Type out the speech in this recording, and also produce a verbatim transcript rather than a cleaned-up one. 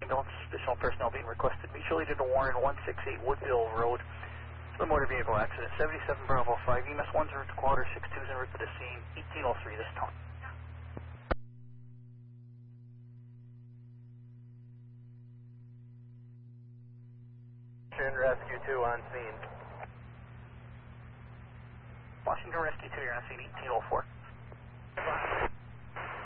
Ambulance, additional personnel being requested mutually to Warren one sixty-eight Woodville Road. The motor vehicle accident, seventy-seven Bravo five, E M S one's route to quarter, six two's en route to the scene, eighteen oh three this time. Rescue two on scene. Washington Rescue two, you're on scene eighteen oh four.